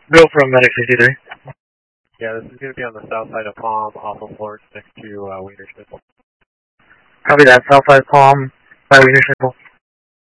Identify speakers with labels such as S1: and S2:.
S1: Bill from Medic 63.
S2: Yeah, this is going to be on the south side of Palm, off of Florence, next to Wiener Schnitzel.
S1: Copy that, south side of Palm by Wiener Schnitzel.